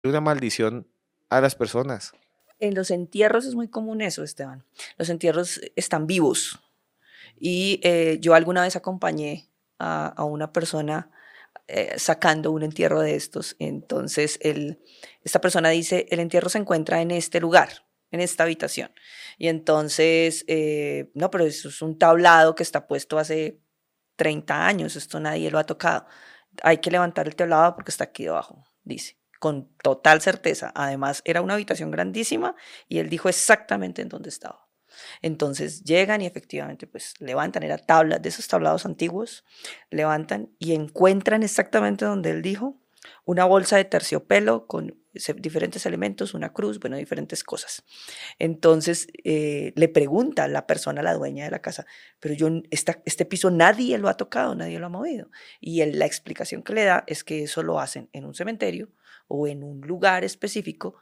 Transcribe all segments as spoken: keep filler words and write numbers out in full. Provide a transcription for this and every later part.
una maldición a las personas. En los entierros es muy común eso, Esteban. Los entierros están vivos. Y eh, yo alguna vez acompañé a, a una persona eh, sacando un entierro de estos. Entonces, el, esta persona dice, el entierro se encuentra en este lugar, en esta habitación. Y entonces, eh, no, pero eso es un tablado que está puesto hace treinta años, esto nadie lo ha tocado. Hay que levantar el tablado porque está aquí debajo, dice, con total certeza. Además, era una habitación grandísima y él dijo exactamente en dónde estaba. Entonces llegan y efectivamente pues levantan, era tablas de esos tablados antiguos, levantan y encuentran exactamente donde él dijo una bolsa de terciopelo con diferentes elementos, una cruz, bueno, diferentes cosas. Entonces eh, le pregunta a la persona, la dueña de la casa, pero yo, esta, este piso nadie lo ha tocado, nadie lo ha movido. Y él, la explicación que le da es que eso lo hacen en un cementerio o en un lugar específico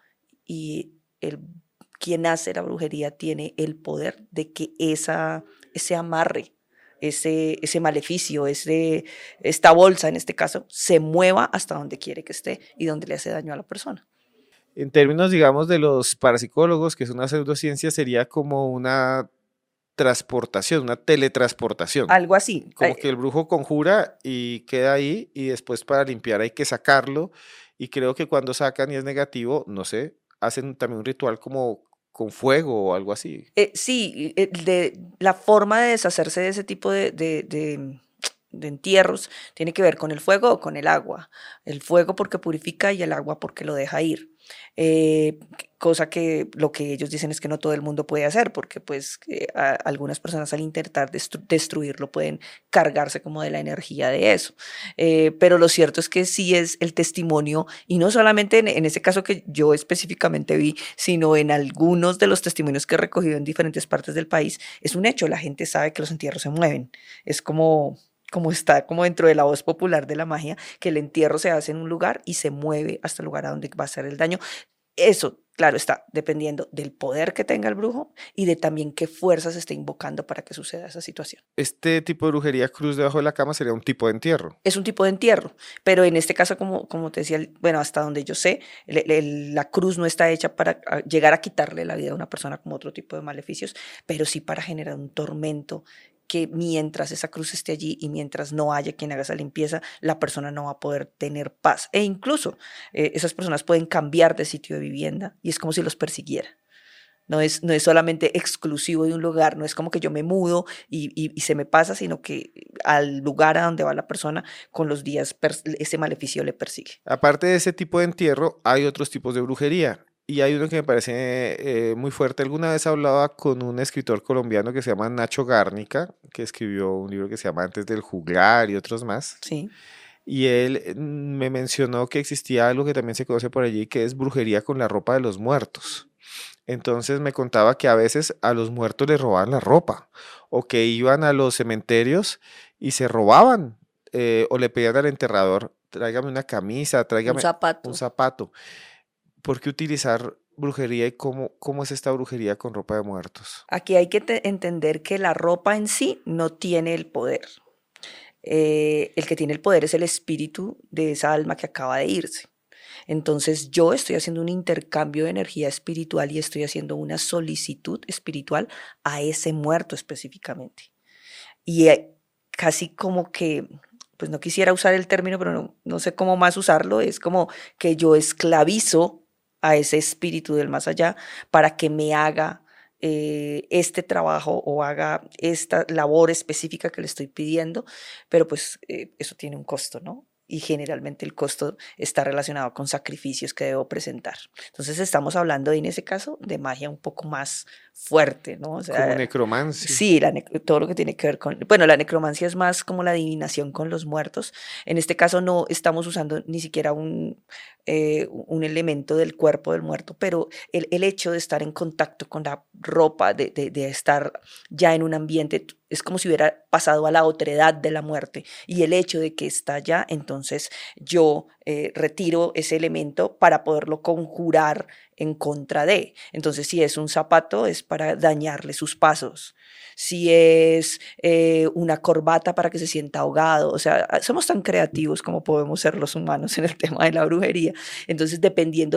y el quien hace la brujería tiene el poder de que esa, ese amarre, ese, ese maleficio, ese, esta bolsa en este caso, se mueva hasta donde quiere que esté y donde le hace daño a la persona. En términos, digamos, de los parapsicólogos, que es una pseudociencia, sería como una transportación, una teletransportación. Algo así. Como que el brujo conjura y queda ahí y después para limpiar hay que sacarlo y creo que cuando sacan y es negativo, no sé, hacen también un ritual como con fuego o algo así. Eh, sí, eh, de, la forma de deshacerse de ese tipo de, de, de, de entierros tiene que ver con el fuego o con el agua. El fuego porque purifica y el agua porque lo deja ir. Eh, cosa que lo que ellos dicen es que no todo el mundo puede hacer, porque pues eh, a, algunas personas al intentar destru destruirlo pueden cargarse como de la energía de eso. Eh, pero lo cierto es que sí es el testimonio, y no solamente en, en ese caso que yo específicamente vi, sino en algunos de los testimonios que he recogido en diferentes partes del país, es un hecho, la gente sabe que los entierros se mueven. Es como como está como dentro de la voz popular de la magia, que el entierro se hace en un lugar y se mueve hasta el lugar a donde va a ser el daño. Eso, claro, está dependiendo del poder que tenga el brujo y de también qué fuerzas esté invocando para que suceda esa situación. Este tipo de brujería cruz debajo de la cama sería un tipo de entierro. Es un tipo de entierro, pero en este caso, como, como te decía, bueno, hasta donde yo sé, el, el, la cruz no está hecha para llegar a quitarle la vida a una persona como otro tipo de maleficios, pero sí para generar un tormento que mientras esa cruz esté allí y mientras no haya quien haga esa limpieza, la persona no va a poder tener paz. E incluso eh, esas personas pueden cambiar de sitio de vivienda y es como si los persiguiera. No es, no es solamente exclusivo de un lugar, no es como que yo me mudo y, y, y se me pasa, sino que al lugar a donde va la persona, con los días ese maleficio le persigue. Aparte de ese tipo de entierro, hay otros tipos de brujería. Y hay uno que me parece eh, muy fuerte. Alguna vez hablaba con un escritor colombiano que se llama Nacho Gárnica, que escribió un libro que se llama Antes del juglar y otros más. Sí. Y él mm, me mencionó que existía algo que también se conoce por allí, que es brujería con la ropa de los muertos. Entonces me contaba que a veces a los muertos les robaban la ropa o que iban a los cementerios y se robaban eh, o le pedían al enterrador, tráigame una camisa, Un tráigame un zapato. zapato. ¿Por qué utilizar brujería y cómo, cómo es esta brujería con ropa de muertos? Aquí hay que entender que la ropa en sí no tiene el poder. Eh, el que tiene el poder es el espíritu de esa alma que acaba de irse. Entonces yo estoy haciendo un intercambio de energía espiritual y estoy haciendo una solicitud espiritual a ese muerto específicamente. Y eh, casi como que, pues no quisiera usar el término, pero no, no sé cómo más usarlo, es como que yo esclavizo a ese espíritu del más allá para que me haga eh, este trabajo o haga esta labor específica que le estoy pidiendo, pero pues eh, eso tiene un costo, ¿no? Y generalmente el costo está relacionado con sacrificios que debo presentar. Entonces estamos hablando en ese caso de magia un poco más fuerte, ¿no? O Como sea, necromancia. sí, la todo lo que tiene que ver con, bueno, la necromancia es más como la adivinación con los muertos. En este caso no estamos usando ni siquiera un, eh, un elemento del cuerpo del muerto, pero el, el hecho de estar en contacto con la ropa, de, de, de estar ya en un ambiente, es como si hubiera pasado a la otredad de la muerte. Y el hecho de que está allá, entonces yo eh, retiro ese elemento para poderlo conjurar en contra de. Entonces, si es un zapato, es para dañarle sus pasos. Si es eh, una corbata para que se sienta ahogado. O sea, somos tan creativos como podemos ser los humanos en el tema de la brujería. Entonces, dependiendo